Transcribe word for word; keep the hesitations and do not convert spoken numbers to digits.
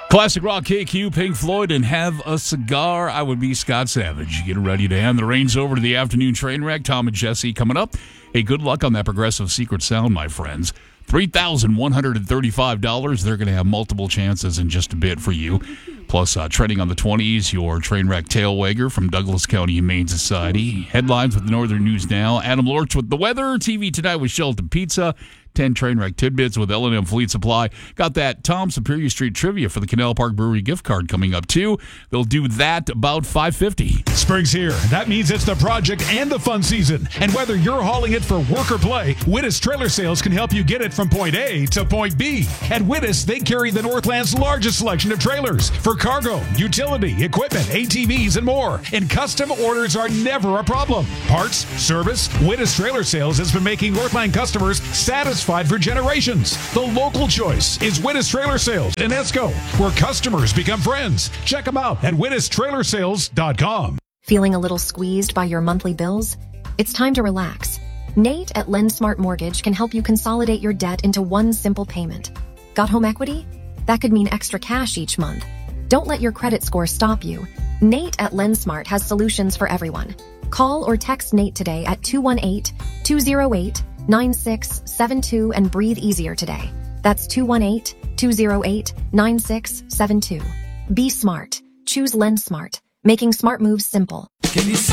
Classic Rock, K Q, Pink Floyd, and Have a Cigar. I would be Scott Savage. Getting ready to hand the reins over to the afternoon train wreck. Tom and Jesse coming up. Hey, good luck on that Progressive Secret Sound, my friends. three thousand one hundred thirty-five dollars. They're going to have multiple chances in just a bit for you. Plus, uh, trending on the twenties, your train wreck tail wagger from Douglas County Humane Society. Headlines with Northern News Now. Adam Lorch with the weather. T V Tonight with Shelton Pizza. ten train wreck tidbits with L and M Fleet Supply. Got that Tom Superior Street trivia for the Canal Park Brewery gift card coming up, too. They'll do that about five fifty. Spring's here. That means it's the project and the fun season. And whether you're hauling it for work or play, Wittis Trailer Sales can help you get it from point A to point B. At Wittis, they carry the Northland's largest selection of trailers for cargo, utility, equipment, A T Vs, and more. And custom orders are never a problem. Parts, service, Wittis Trailer Sales has been making Northland customers satisfied for generations. The local choice is Wittis Trailer Sales in Esco, where customers become friends. Check them out at wittis trailer sales dot com. Feeling a little squeezed by your monthly bills? It's time to relax. Nate at LendSmart Mortgage can help you consolidate your debt into one simple payment. Got home equity? That could mean extra cash each month. Don't let your credit score stop you. Nate at LendSmart has solutions for everyone. Call or text Nate today at two one eight, two oh eight, nine six seven two and breathe easier today. That's two one eight, two oh eight, nine six seven two. Be smart. Choose LendSmart, making smart moves simple.